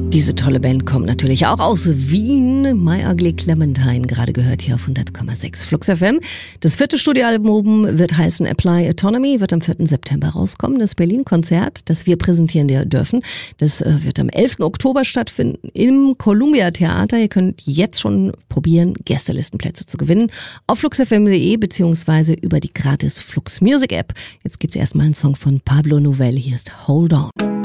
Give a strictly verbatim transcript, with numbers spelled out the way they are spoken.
Diese tolle Band kommt natürlich auch aus Wien. My Ugly Clementine, gerade gehört hier auf hundert Komma sechs Flux F M. Das vierte Studioalbum wird heißen Apply Autonomy, wird am vierten September rauskommen. Das Berlin-Konzert, das wir präsentieren dürfen, das wird am elften Oktober stattfinden im Columbia Theater. Ihr könnt jetzt schon probieren, Gästelistenplätze zu gewinnen auf flux f m punkt de beziehungsweise über die gratis Flux Music App. Jetzt gibt's erstmal einen Song von Pablo Nouvel. Hier ist Hold On.